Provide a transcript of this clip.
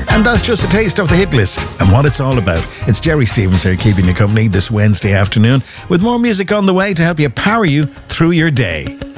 And that's just a taste of the hit list and what it's all about. It's Jerry Stevens here keeping you company this Wednesday afternoon with more music on the way to help you power you through your day.